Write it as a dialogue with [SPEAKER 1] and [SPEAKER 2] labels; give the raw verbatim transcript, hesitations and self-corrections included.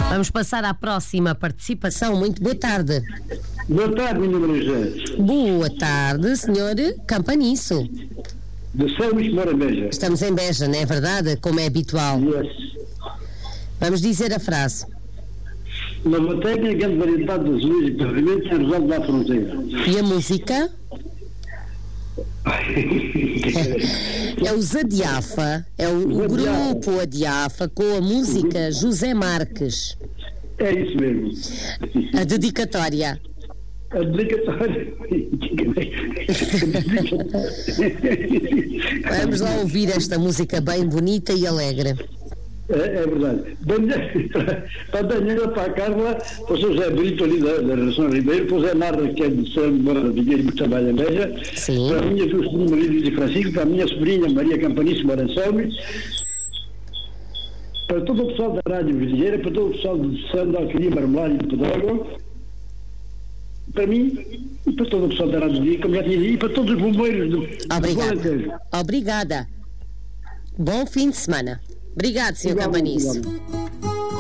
[SPEAKER 1] Vamos passar à próxima participação. Muito boa tarde.
[SPEAKER 2] Boa tarde, minha Maria.
[SPEAKER 1] Boa tarde, senhor Campaniço.
[SPEAKER 2] De São Luís Moura Beja.
[SPEAKER 1] Estamos em Beja, não é verdade? Como é habitual.
[SPEAKER 2] Yes.
[SPEAKER 1] Vamos dizer a frase.
[SPEAKER 2] Na matéria, a grande variedade das músicas realmente é resolve da fronteira.
[SPEAKER 1] E a música? É o Zadiafa, é o, o grupo Adiafa com a música José Marques.
[SPEAKER 2] É isso mesmo.
[SPEAKER 1] A dedicatória.
[SPEAKER 2] A dedicatória.
[SPEAKER 1] Vamos lá ouvir esta música bem bonita e alegre.
[SPEAKER 2] É, é verdade. Para Daniela, para a Carla, para o José Brito ali da, da Relação Ribeiro, para o Zé Narra, que é de São Moura de Guilherme, que trabalha em Beja,
[SPEAKER 1] Sim.
[SPEAKER 2] Para a minha sobrinha Maria de Francisco, para a minha sobrinha Maria Campanice, mora em Selme, para todo o pessoal da Rádio Vidigueira, para todo o pessoal de São Alqueria, Marmelada e de Pedrógão, para mim e para todo o pessoal da Rádio Vidigueira, como já tinha dito, e para todos os bombeiros do
[SPEAKER 1] Obrigada. Obrigada. Bom fim de semana. Obrigado, senhor Campanice.